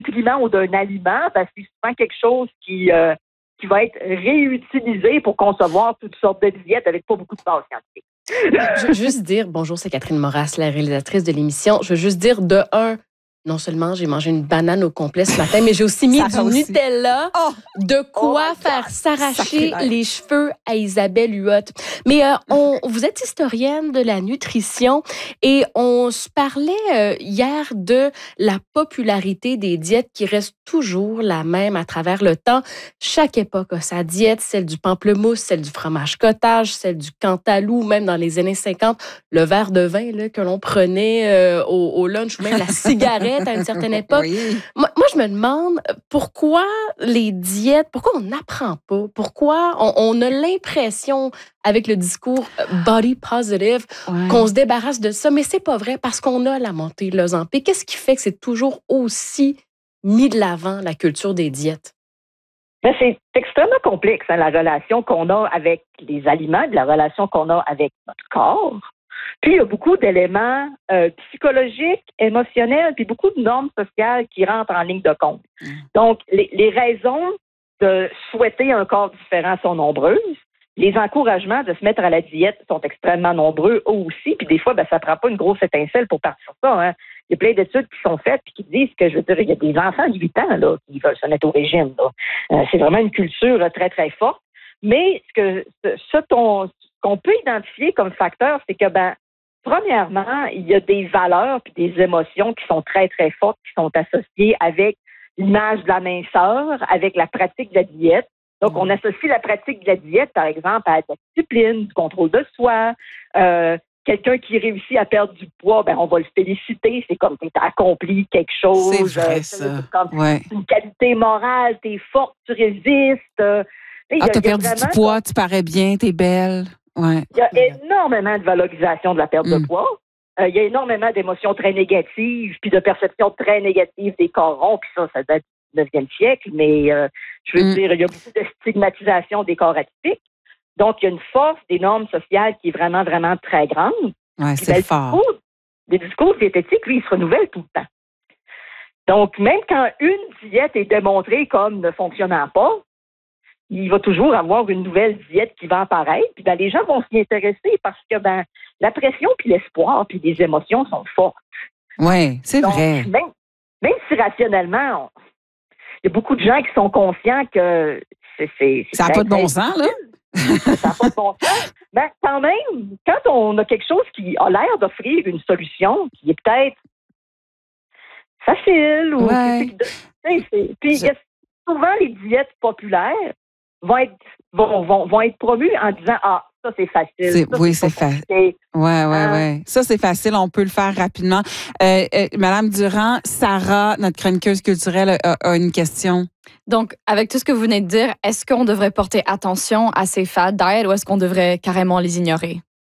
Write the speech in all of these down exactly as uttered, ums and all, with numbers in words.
nutriment ou d'un aliment, ben, c'est souvent quelque chose qui, euh, qui va être réutilisé pour concevoir toutes sortes de diètes avec pas beaucoup de base scientifique. Je veux juste dire, bonjour, c'est Catherine Moras, la réalisatrice de l'émission. Je veux juste dire, de un, non seulement j'ai mangé une banane au complet ce matin, mais j'ai aussi mis du aussi. Nutella, oh! de quoi oh faire s'arracher les cheveux à Isabelle Huot. Mais euh, on, vous êtes historienne de la nutrition et on se parlait euh, hier de la popularité des diètes qui reste toujours la même à travers le temps. Chaque époque a sa diète, celle du pamplemousse, celle du fromage cottage, celle du cantalou, même dans les années cinquante, le verre de vin là, que l'on prenait euh, au, au lunch ou même la cigarette à une certaine époque. Oui. Moi, moi, je me demande pourquoi les diètes, pourquoi on n'apprend pas, pourquoi on, on a l'impression avec le discours body positive ouais. qu'on se débarrasse de ça, mais c'est pas vrai parce qu'on a la montée de l'Ozempic. Qu'est-ce qui fait que c'est toujours aussi mis de l'avant la culture des diètes? Mais c'est extrêmement complexe, hein, la relation qu'on a avec les aliments, la relation qu'on a avec notre corps. Puis, il y a beaucoup d'éléments euh, psychologiques, émotionnels, puis beaucoup de normes sociales qui rentrent en ligne de compte. Mmh. Donc, les, les raisons de souhaiter un corps différent sont nombreuses. Les encouragements de se mettre à la diète sont extrêmement nombreux aussi. Puis des fois, ben, ça ne prend pas une grosse étincelle pour partir sur ça. Hein. Il y a plein d'études qui sont faites et qui disent que, je veux dire, il y a des enfants de huit ans là, qui veulent se mettre au régime. Là. Euh, c'est vraiment une culture très, très forte. Mais ce que ce, ton, ce qu'on peut identifier comme facteur, c'est que, ben, premièrement, il y a des valeurs et des émotions qui sont très, très fortes, qui sont associées avec l'image de la minceur, avec la pratique de la diète. Donc, on associe la pratique de la diète, par exemple, à la discipline, du contrôle de soi. Euh, quelqu'un qui réussit à perdre du poids, ben on va le féliciter. C'est comme que tu as accompli quelque chose. C'est vrai, euh, ça. C'est comme ouais. une qualité morale, tu es forte, tu résistes. Euh, ah, tu as perdu du poids, tu parais bien, tu es belle. Ouais. Il y a énormément de valorisation de la perte mm. de poids. Euh, il y a énormément d'émotions très négatives, puis de perceptions très négatives des corps ronds, puis ça, ça date du neuvième siècle, mais euh, je veux mm. dire, il y a beaucoup de stigmatisation des corps atypiques. Donc, il y a une force des normes sociales qui est vraiment, vraiment très grande. Oui, c'est ben, fort. Discours, les discours diététiques, lui, ils se renouvellent tout le temps. Donc, même quand une diète est démontrée comme ne fonctionnant pas, il va toujours avoir une nouvelle diète qui va apparaître. Puis ben, les gens vont s'y intéresser parce que ben, la pression, puis l'espoir, puis les émotions sont fortes. Oui, c'est Donc, vrai. Même, même si rationnellement, on, il y a beaucoup de gens qui sont conscients que c'est... c'est, c'est ça n'a pas de bon sens, là? Ça n'a pas de bon sens. Ben, quand même, quand on a quelque chose qui a l'air d'offrir une solution qui est peut-être facile ou... Ouais. C'est, c'est, puis Je... souvent, les diètes populaires vont être, vont, vont, vont être promus en disant « Ah, ça, c'est facile. C'est, ça, oui, c'est, c'est facile. Oui, oui, hein? oui. Ça, c'est facile. On peut le faire rapidement. Euh, euh, Madame Durand, Sarah, notre chroniqueuse culturelle, a, a une question. Donc, avec tout ce que vous venez de dire, est-ce qu'on devrait porter attention à ces fad diets ou est-ce qu'on devrait carrément les ignorer?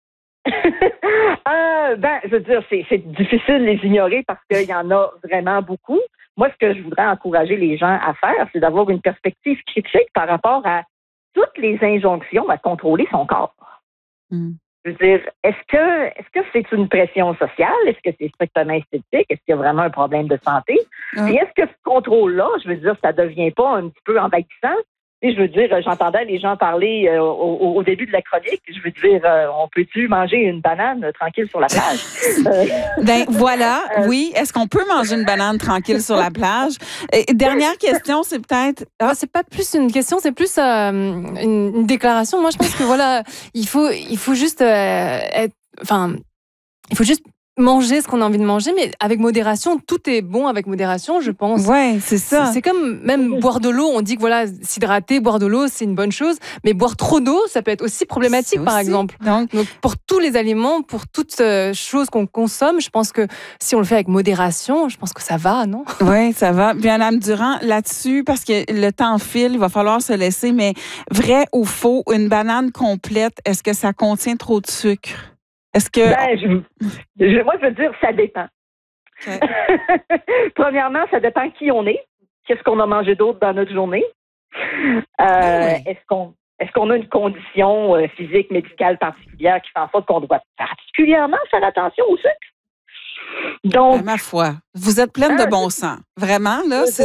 euh, ben, je veux dire, c'est, c'est difficile de les ignorer parce qu'il y en a vraiment beaucoup. Moi, ce que je voudrais encourager les gens à faire, c'est d'avoir une perspective critique par rapport à toutes les injonctions à contrôler son corps. Mm. Je veux dire, est-ce que est-ce que c'est une pression sociale? Est-ce que c'est strictement esthétique? Est-ce qu'il y a vraiment un problème de santé? Mm. Et est-ce que ce contrôle-là, je veux dire, ça devient pas un petit peu envahissant? Et je veux dire, j'entendais les gens parler euh, au, au début de la chronique. Je veux dire, euh, on peut-tu manger une banane euh, tranquille sur la plage? Euh, ben voilà, euh, oui. Est-ce qu'on peut manger une banane tranquille sur la plage? Et dernière question, c'est peut-être... Ah, c'est pas plus une question, c'est plus euh, une, une déclaration. Moi, je pense que voilà, il faut, il faut juste euh, être... Enfin, il faut juste manger ce qu'on a envie de manger, mais avec modération. Tout est bon avec modération, je pense. Ouais, c'est ça. C'est, c'est comme même boire de l'eau. On dit que voilà, s'hydrater, boire de l'eau, c'est une bonne chose, mais boire trop d'eau, ça peut être aussi problématique, aussi. Par exemple. Donc, Donc, pour tous les aliments, pour toutes euh, choses qu'on consomme, je pense que si on le fait avec modération, je pense que ça va, non? Oui, ça va. Bien, Madame Durand, là-dessus, parce que le temps file, il va falloir se laisser, mais vrai ou faux, une banane complète, est-ce que ça contient trop de sucre? Est-ce que... Ben, je, je, moi, je veux dire, ça dépend. Okay. Premièrement, ça dépend qui on est. Qu'est-ce qu'on a mangé d'autre dans notre journée? Euh, oui. Est-ce qu'on est-ce qu'on a une condition euh, physique, médicale particulière qui fait en sorte qu'on doit particulièrement faire attention au sucre? Donc, ben, ma foi, vous êtes pleine de bon sens. Vraiment, là, c'est